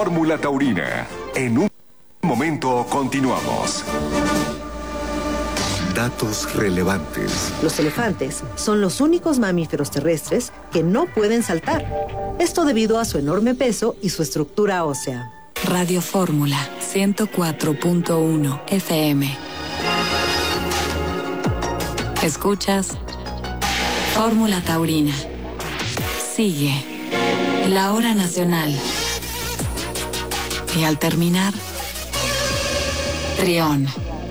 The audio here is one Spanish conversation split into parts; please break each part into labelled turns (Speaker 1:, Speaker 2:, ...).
Speaker 1: Fórmula Taurina. En un momento continuamos. Datos relevantes.
Speaker 2: Los elefantes son los únicos mamíferos terrestres que no pueden saltar. Esto debido a su enorme peso y su estructura ósea.
Speaker 3: Radio Fórmula 104.1 FM. Escuchas Fórmula Taurina. Sigue la hora nacional. Y al terminar, Trión.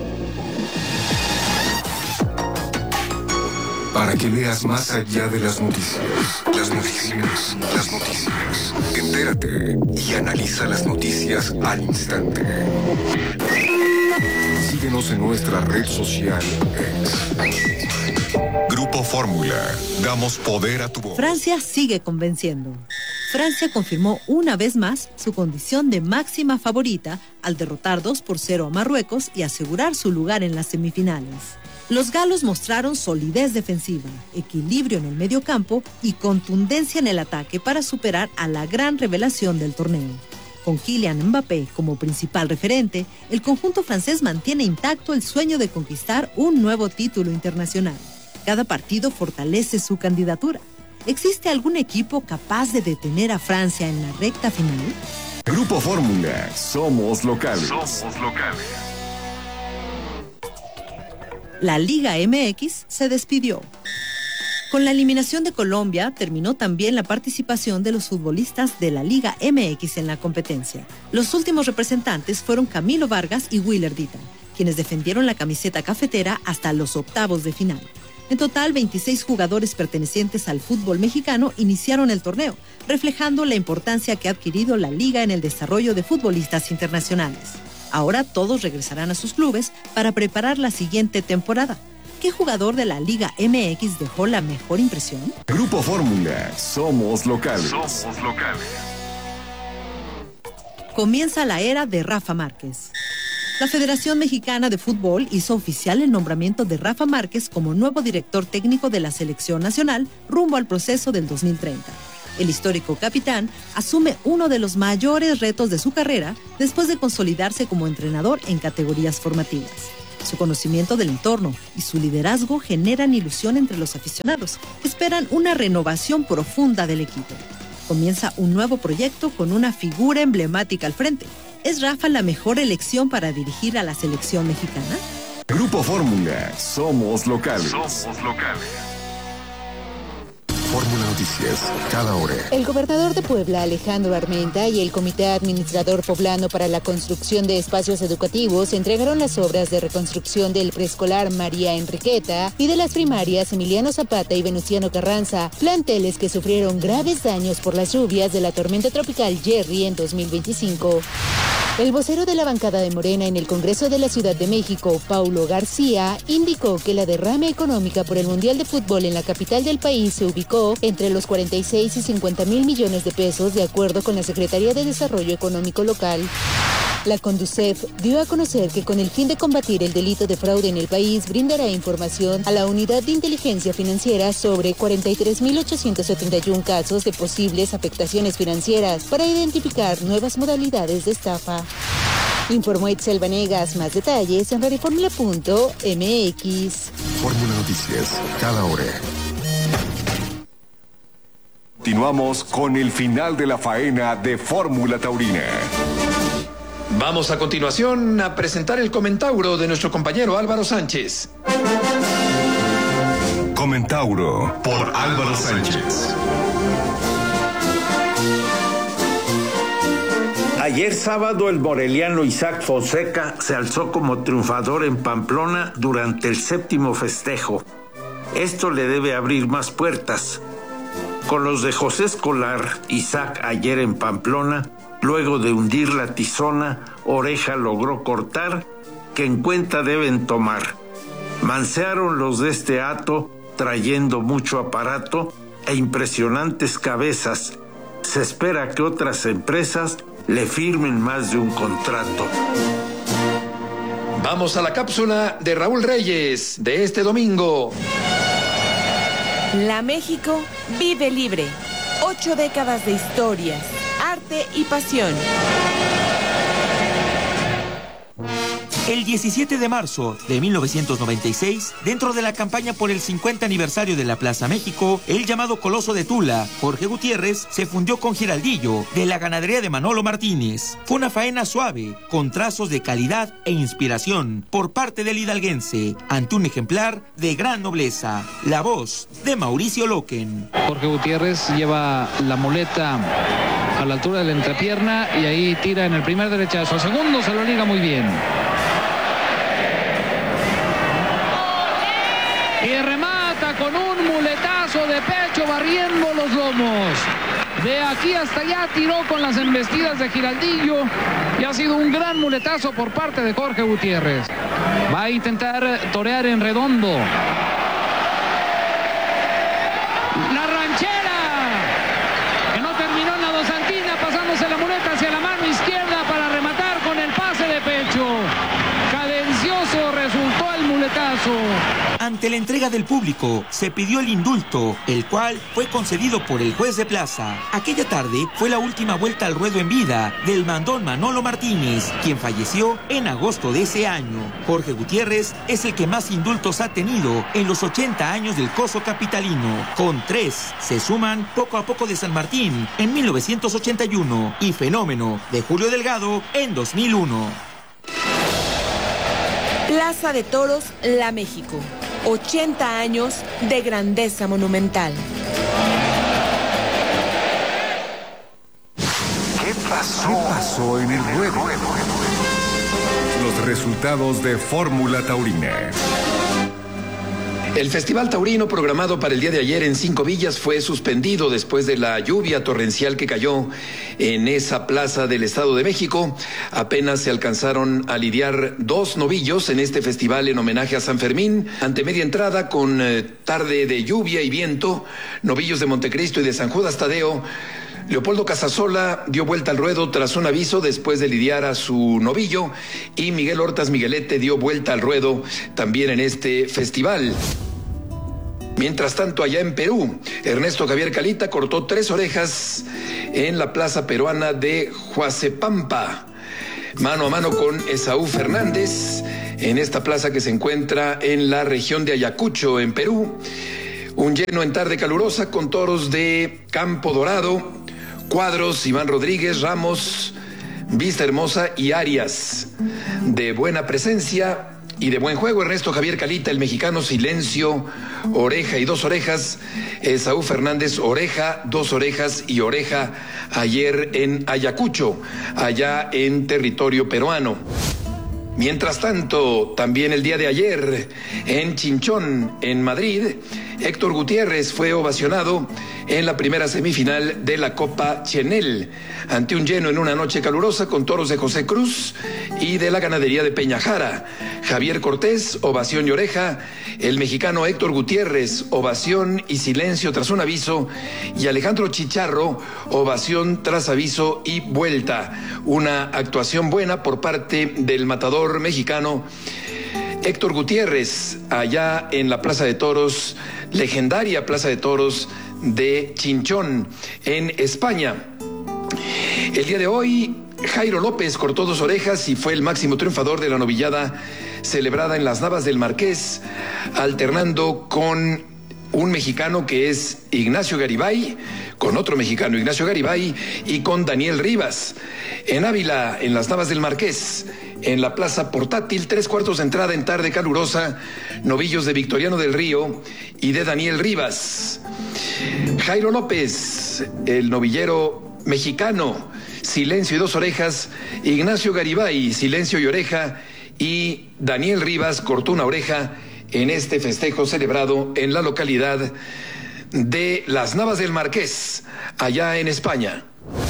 Speaker 1: Para que veas más allá de las noticias. Las noticias. Las noticias. Entérate y analiza las noticias al instante. Síguenos en nuestra red social X. Grupo Fórmula. Damos poder a tu voz.
Speaker 2: Francia sigue convenciendo. Francia confirmó una vez más su condición de máxima favorita al derrotar 2-0 a Marruecos y asegurar su lugar en las semifinales. Los galos mostraron solidez defensiva, equilibrio en el mediocampo y contundencia en el ataque para superar a la gran revelación del torneo. Con Kylian Mbappé como principal referente, el conjunto francés mantiene intacto el sueño de conquistar un nuevo título internacional. Cada partido fortalece su candidatura. ¿Existe algún equipo capaz de detener a Francia en la recta final?
Speaker 1: Grupo Fórmula. Somos locales. Somos locales.
Speaker 2: La Liga MX se despidió. Con la eliminación de Colombia, terminó también la participación de los futbolistas de la Liga MX en la competencia. Los últimos representantes fueron Camilo Vargas y Willer Dita, quienes defendieron la camiseta cafetera hasta los octavos de final. En total, 26 jugadores pertenecientes al fútbol mexicano iniciaron el torneo, reflejando la importancia que ha adquirido la liga en el desarrollo de futbolistas internacionales. Ahora todos regresarán a sus clubes para preparar la siguiente temporada. ¿Qué jugador de la Liga MX dejó la mejor impresión?
Speaker 1: Grupo Fórmula. Somos locales. Somos locales.
Speaker 2: Comienza la era de Rafa Márquez. La Federación Mexicana de Fútbol hizo oficial el nombramiento de Rafa Márquez como nuevo director técnico de la selección nacional rumbo al proceso del 2030. El histórico capitán asume uno de los mayores retos de su carrera después de consolidarse como entrenador en categorías formativas. Su conocimiento del entorno y su liderazgo generan ilusión entre los aficionados, que esperan una renovación profunda del equipo. Comienza un nuevo proyecto con una figura emblemática al frente. ¿Es Rafa la mejor elección para dirigir a la selección mexicana?
Speaker 1: Grupo Fórmula. Somos locales. Somos locales. Fórmula Noticias, cada hora.
Speaker 4: El gobernador de Puebla, Alejandro Armenta, y el Comité Administrador Poblano para la Construcción de Espacios Educativos entregaron las obras de reconstrucción del preescolar María Enriqueta y de las primarias Emiliano Zapata y Venustiano Carranza, planteles que sufrieron graves daños por las lluvias de la tormenta tropical Jerry en 2025. El vocero de la bancada de Morena en el Congreso de la Ciudad de México, Paulo García, indicó que la derrama económica por el Mundial de Fútbol en la capital del país se ubicó entre los 46 y 50 mil millones de pesos, de acuerdo con la Secretaría de Desarrollo Económico Local. La Conducef dio a conocer que con el fin de combatir el delito de fraude en el país, brindará información a la Unidad de Inteligencia Financiera sobre 43.871 casos de posibles afectaciones financieras para identificar nuevas modalidades de estafa. Informó Itzel Vanegas. Más detalles en radioformula.mx.
Speaker 1: Fórmula Noticias, cada hora. Continuamos con el final de la faena de Fórmula Taurina.
Speaker 5: Vamos a continuación a presentar el comentauro de nuestro compañero Álvaro Sánchez.
Speaker 1: Comentauro por Álvaro Sánchez.
Speaker 6: Ayer sábado el moreliano Isaac Fonseca se alzó como triunfador en Pamplona durante el 7º festejo. Esto le debe abrir más puertas. Con los de José Escolar, Isaac ayer en Pamplona, luego de hundir la tizona, Oreja logró cortar, que en cuenta deben tomar. Mansearon los de este hato, trayendo mucho aparato e impresionantes cabezas. Se espera que otras empresas le firmen más de un contrato.
Speaker 5: Vamos a la cápsula de Raúl Reyes de este domingo.
Speaker 7: La México vive libre. 8 décadas de historias, arte arte y pasión.
Speaker 8: El 17 de marzo de 1996, dentro de la campaña por el 50 aniversario de la Plaza México, el llamado Coloso de Tula, Jorge Gutiérrez, se fundió con Giraldillo, de la ganadería de Manolo Martínez. Fue una faena suave, con trazos de calidad e inspiración por parte del hidalguense, ante un ejemplar de gran nobleza. La voz de Mauricio Loken.
Speaker 9: Jorge Gutiérrez lleva la muleta a la altura de la entrepierna y ahí tira en el primer derechazo. Al segundo se lo liga muy bien. Y remata con un muletazo de pecho barriendo los lomos. De aquí hasta allá tiró con las embestidas de Giraldillo y ha sido un gran muletazo por parte de Jorge Gutiérrez. Va a intentar torear en redondo. La ranchera, que no terminó en la dosantina, pasándose la muleta hacia la mano izquierda para rematar con el pase de pecho. Cadencioso resultó el muletazo.
Speaker 8: Ante la entrega del público, se pidió el indulto, el cual fue concedido por el juez de plaza. Aquella tarde fue la última vuelta al ruedo en vida del mandón Manolo Martínez, quien falleció en agosto de ese año. Jorge Gutiérrez es el que más indultos ha tenido en los 80 años del coso capitalino. Con 3 se suman Poco a Poco de San Martín en 1981 y Fenómeno de Julio Delgado en 2001.
Speaker 7: Plaza de Toros, La México. 80 años de grandeza monumental.
Speaker 1: ¿Qué pasó en el ruedo? Los resultados de Fórmula Taurina.
Speaker 5: El Festival Taurino programado para el día de ayer en 5 villas fue suspendido después de la lluvia torrencial que cayó en esa plaza del Estado de México. Apenas se alcanzaron a lidiar 2 novillos en este festival en homenaje a San Fermín. Ante media entrada, con tarde de lluvia y viento, novillos de Montecristo y de San Judas Tadeo, Leopoldo Casasola dio vuelta al ruedo tras un aviso después de lidiar a su novillo, y Miguel Hortas Miguelete dio vuelta al ruedo también en este festival. Mientras tanto, allá en Perú, Ernesto Javier Calita cortó 3 orejas en la plaza peruana de Huacepampa, mano a mano con Esaú Fernández, en esta plaza que se encuentra en la región de Ayacucho, en Perú. Un lleno en tarde calurosa con toros de Campo Dorado, Cuadros, Iván Rodríguez, Ramos, Vista Hermosa y Arias. De buena presencia y de buen juego, Ernesto Javier Calita, el mexicano, silencio, oreja y 2 orejas. Esaú Fernández, oreja, 2 orejas y oreja ayer en Ayacucho, allá en territorio peruano. Mientras tanto, también el día de ayer, en Chinchón, en Madrid, Héctor Gutiérrez fue ovacionado en la primera semifinal de la Copa Chenel, ante un lleno en una noche calurosa con toros de José Cruz y de la ganadería de Peñajara. Javier Cortés, ovación y oreja. El mexicano Héctor Gutiérrez, ovación y silencio tras un aviso. Y Alejandro Chicharro, ovación tras aviso y vuelta. Una actuación buena por parte del matador mexicano Héctor Gutiérrez, allá en la Plaza de Toros, legendaria Plaza de Toros de Chinchón, en España. El día de hoy, Jairo López cortó 2 orejas y fue el máximo triunfador de la novillada celebrada en las Navas del Marqués, alternando con un mexicano que es Ignacio Garibay, con otro mexicano, Ignacio Garibay, y con Daniel Rivas. En Ávila, en las Navas del Marqués, en la Plaza Portátil, 3/4 de entrada en tarde calurosa, novillos de Victoriano del Río y de Daniel Rivas. Jairo López, el novillero mexicano, silencio y 2 orejas. Ignacio Garibay, silencio y oreja. Y Daniel Rivas cortó una oreja en este festejo celebrado en la localidad de Las Navas del Marqués, allá en España.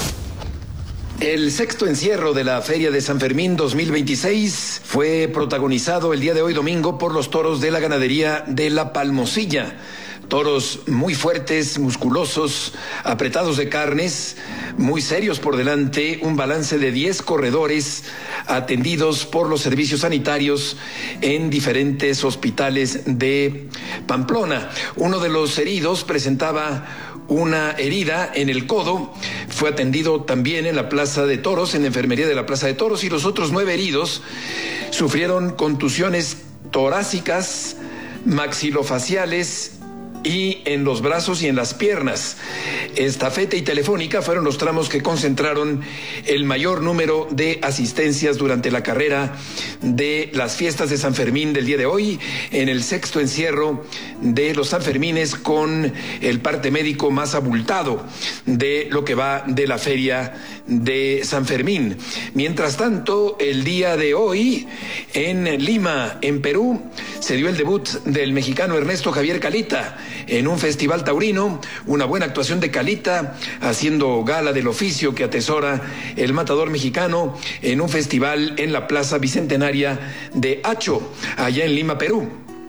Speaker 5: El 6º encierro de la Feria de San Fermín 2026 fue protagonizado el día de hoy domingo por los toros de la ganadería de La Palmosilla. Toros muy fuertes, musculosos, apretados de carnes, muy serios por delante, un balance de 10 corredores atendidos por los servicios sanitarios en diferentes hospitales de Pamplona. Uno de los heridos presentaba una herida en el codo, fue atendido también en la Plaza de Toros, en la enfermería de la Plaza de Toros, y los otros 9 heridos sufrieron contusiones torácicas, maxilofaciales y en los brazos y en las piernas. Estafeta y Telefónica fueron los tramos que concentraron el mayor número de asistencias durante la carrera de las fiestas de San Fermín del día de hoy, en el 6º encierro de los Sanfermines, con el parte médico más abultado de lo que va de la feria de San Fermín. Mientras tanto, el día de hoy en Lima, en Perú, se dio el debut del mexicano Ernesto Javier Calita en un festival taurino, una buena actuación de Calita, haciendo gala del oficio que atesora el matador mexicano en un festival en la Plaza Bicentenaria de Hacho, allá en Lima, Perú.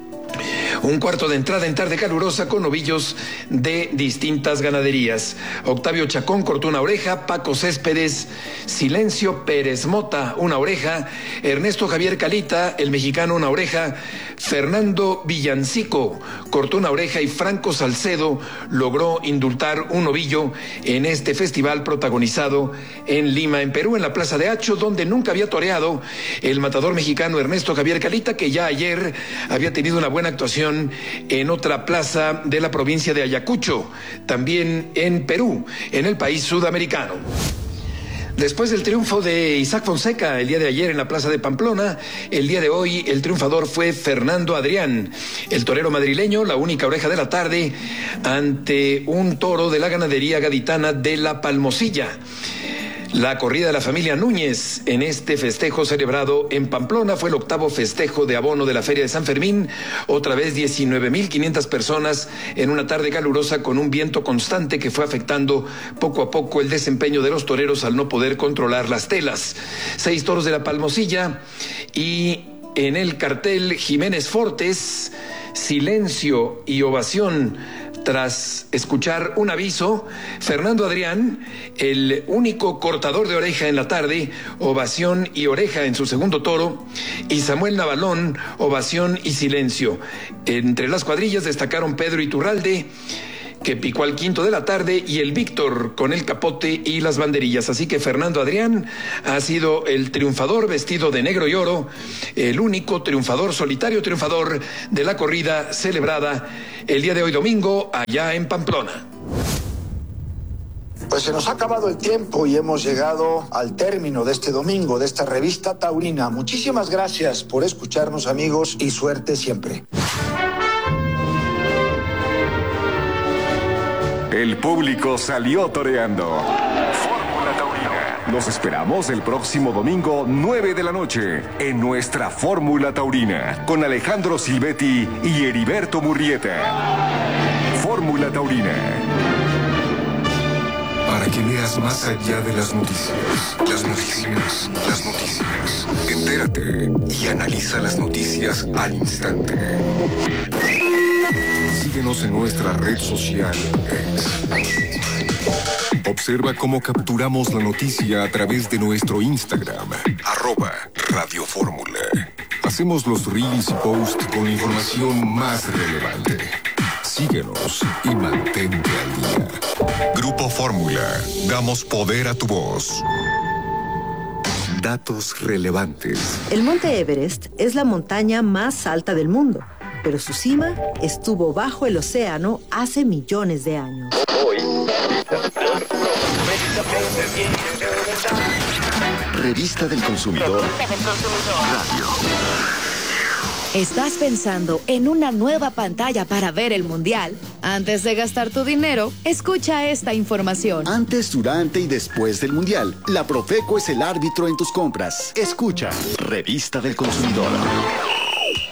Speaker 5: Un cuarto de entrada en tarde calurosa con novillos de distintas ganaderías. Octavio Chacón cortó una oreja, Paco Céspedes, Silencio Pérez Mota una oreja, Ernesto Javier Calita, el mexicano, una oreja, Fernando Villancico cortó una oreja y Franco Salcedo logró indultar un novillo en este festival protagonizado en Lima, en Perú, en la Plaza de Hacho, donde nunca había toreado el matador mexicano Ernesto Javier Calita, que ya ayer había tenido una buena actuación en otra plaza de la provincia de Ayacucho, también en Perú, en el país sudamericano. Después del triunfo de Isaac Fonseca el día de ayer en la plaza de Pamplona, el día de hoy el triunfador fue Fernando Adrián, el torero madrileño, la única oreja de la tarde ante un toro de la ganadería gaditana de La Palmosilla. La corrida de la familia Núñez en este festejo celebrado en Pamplona fue el 8º festejo de abono de la Feria de San Fermín, otra vez 19,500 personas en una tarde calurosa con un viento constante que fue afectando poco a poco el desempeño de los toreros al no poder controlar las telas. 6 toros de La Palmosilla y en el cartel Jiménez Fortes, Silencio y Ovación. Tras escuchar un aviso, Fernando Adrián, el único cortador de oreja en la tarde, ovación y oreja en su segundo toro, y Samuel Navalón, ovación y silencio. Entre las cuadrillas destacaron Pedro Iturralde, que picó al 5 de la tarde, y el Víctor con el capote y las banderillas. Así que Fernando Adrián ha sido el triunfador vestido de negro y oro, el único triunfador, solitario triunfador de la corrida celebrada el día de hoy domingo allá en Pamplona.
Speaker 10: Pues se nos ha acabado el tiempo y hemos llegado al término de este domingo, de esta revista taurina. Muchísimas gracias por escucharnos, amigos, y suerte siempre.
Speaker 1: El público salió toreando. Fórmula Taurina. Los esperamos el próximo domingo, 9 de la noche, en nuestra Fórmula Taurina, con Alejandro Silvetti y Heriberto Murrieta. Fórmula Taurina. Para que veas más allá de las noticias. Las noticias. Las noticias. Entérate y analiza las noticias al instante. Síguenos en nuestra red social X. Observa cómo capturamos la noticia a través de nuestro Instagram, @RadioFórmula. Hacemos los reels y posts con la información más relevante. Síguenos y mantente al día. Grupo Fórmula. Damos poder a tu voz. Datos relevantes.
Speaker 2: El Monte Everest es la montaña más alta del mundo, pero su cima estuvo bajo el océano hace millones de años.
Speaker 1: Revista del Consumidor. Radio.
Speaker 11: ¿Estás pensando en una nueva pantalla para ver el Mundial? Antes de gastar tu dinero, escucha esta información.
Speaker 12: Antes, durante y después del Mundial, la Profeco es el árbitro en tus compras. Escucha. Revista del Consumidor.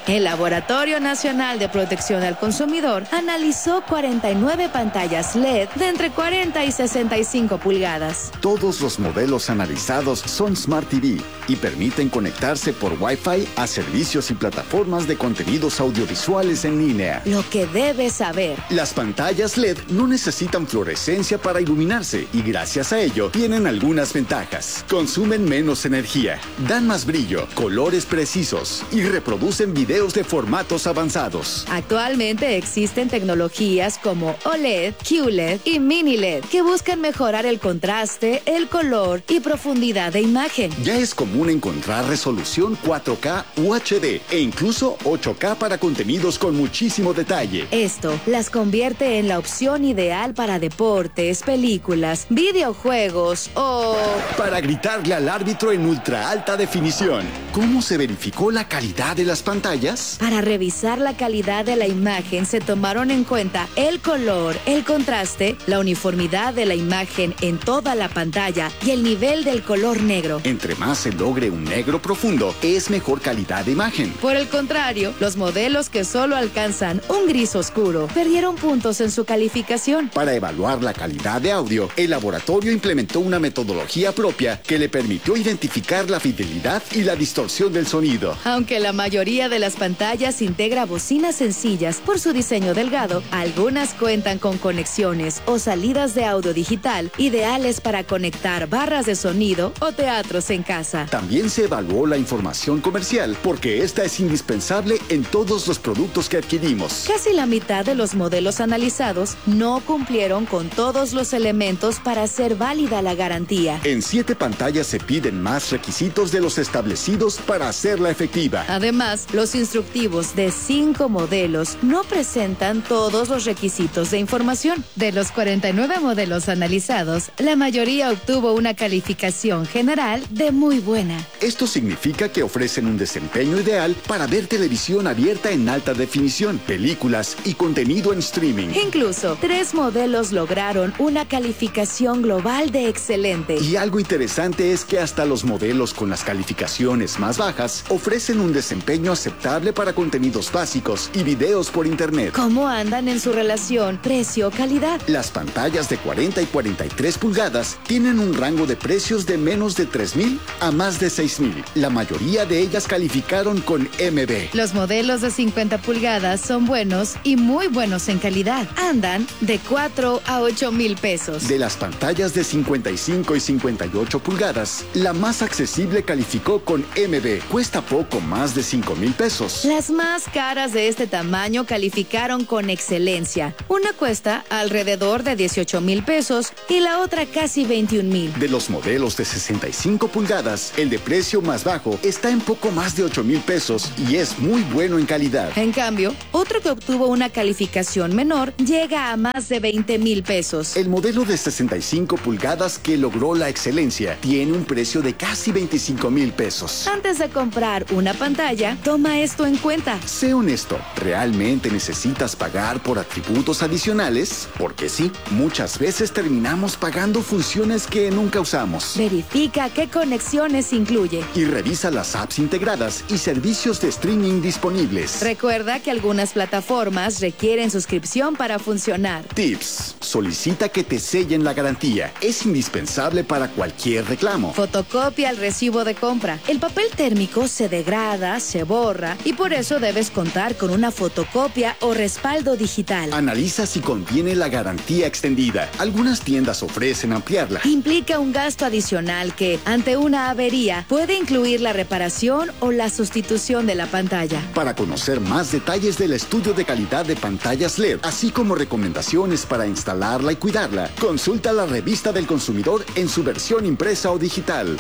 Speaker 11: El Laboratorio Nacional de Protección al Consumidor analizó 49 pantallas LED de entre 40 y 65 pulgadas.
Speaker 12: Todos los modelos analizados son Smart TV y permiten conectarse por Wi-Fi a servicios y plataformas de contenidos audiovisuales en línea.
Speaker 11: Lo que debes saber.
Speaker 12: Las pantallas LED no necesitan fluorescencia para iluminarse y gracias a ello tienen algunas ventajas. Consumen menos energía, dan más brillo, colores precisos y reproducen videos de formatos avanzados.
Speaker 11: Actualmente existen tecnologías como OLED, QLED y Mini LED que buscan mejorar el contraste, el color y profundidad de imagen.
Speaker 12: Ya es común encontrar resolución 4K UHD e incluso 8K para contenidos con muchísimo detalle.
Speaker 11: Esto las convierte en la opción ideal para deportes, películas, videojuegos o...
Speaker 12: para gritarle al árbitro en ultra alta definición. ¿Cómo se verificó la calidad de las pantallas?
Speaker 11: Para revisar la calidad de la imagen se tomaron en cuenta el color, el contraste, la uniformidad de la imagen en toda la pantalla y el nivel del color negro.
Speaker 12: Entre más se logre un negro profundo, es mejor calidad de imagen.
Speaker 11: Por el contrario, los modelos que solo alcanzan un gris oscuro perdieron puntos en su calificación.
Speaker 12: Para evaluar la calidad de audio, el laboratorio implementó una metodología propia que le permitió identificar la fidelidad y la distorsión del sonido.
Speaker 11: Aunque la mayoría de las pantallas integra bocinas sencillas por su diseño delgado, algunas cuentan con conexiones o salidas de audio digital ideales para conectar barras de sonido o teatros en casa.
Speaker 12: También se evaluó la información comercial porque esta es indispensable en todos los productos que adquirimos.
Speaker 11: Casi la mitad de los modelos analizados no cumplieron con todos los elementos para hacer válida la garantía.
Speaker 12: En 7 pantallas se piden más requisitos de los establecidos para hacerla efectiva.
Speaker 11: Además, los instructivos de 5 modelos no presentan todos los requisitos de información. De los 49 modelos analizados, la mayoría obtuvo una calificación general de muy buena.
Speaker 12: Esto significa que ofrecen un desempeño ideal para ver televisión abierta en alta definición, películas y contenido en streaming.
Speaker 11: Incluso, 3 modelos lograron una calificación global de excelente.
Speaker 12: Y algo interesante es que hasta los modelos con las calificaciones más bajas ofrecen un desempeño aceptable para contenidos básicos y videos por internet.
Speaker 11: ¿Cómo andan en su relación precio-calidad?
Speaker 12: Las pantallas de 40 y 43 pulgadas tienen un rango de precios de menos de 3,000 a más de 6,000. La mayoría de ellas calificaron con MB.
Speaker 11: Los modelos de 50 pulgadas son buenos y muy buenos en calidad. Andan de 4 a 8,000 pesos.
Speaker 12: De las pantallas de 55 y 58 pulgadas, la más accesible calificó con MB. Cuesta poco más de 5,000 pesos.
Speaker 11: Las más caras de este tamaño calificaron con excelencia. Una cuesta alrededor de 18,000 pesos y la otra casi 21,000.
Speaker 12: De los modelos de 65 pulgadas, el de precio más bajo está en poco más de 8,000 pesos y es muy bueno en calidad.
Speaker 11: En cambio, otro que obtuvo una calificación menor llega a más de 20,000 pesos.
Speaker 12: El modelo de 65 pulgadas que logró la excelencia tiene un precio de casi 25,000 pesos.
Speaker 11: Antes de comprar una pantalla, toma esto en cuenta.
Speaker 12: Sé honesto, ¿realmente necesitas pagar por atributos adicionales? Porque sí, muchas veces terminamos pagando funciones que nunca usamos.
Speaker 11: Verifica qué conexiones incluye.
Speaker 12: Y revisa las apps integradas y servicios de streaming disponibles.
Speaker 11: Recuerda que algunas plataformas requieren suscripción para funcionar.
Speaker 12: Tips: solicita que te sellen la garantía. Es indispensable para cualquier reclamo.
Speaker 11: Fotocopia el recibo de compra. El papel térmico se degrada, se borra y por eso debes contar con una fotocopia o respaldo digital.
Speaker 12: Analiza si contiene la garantía extendida. Algunas tiendas ofrecen ampliarla.
Speaker 11: Implica un gasto adicional que, ante una avería, puede incluir la reparación o la sustitución de la pantalla.
Speaker 12: Para conocer más detalles del estudio de calidad de pantallas LED, así como recomendaciones para instalarla y cuidarla, consulta la Revista del Consumidor en su versión impresa o digital.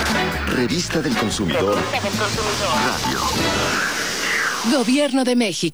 Speaker 12: Revista del Consumidor. Radio.
Speaker 13: Gobierno de México.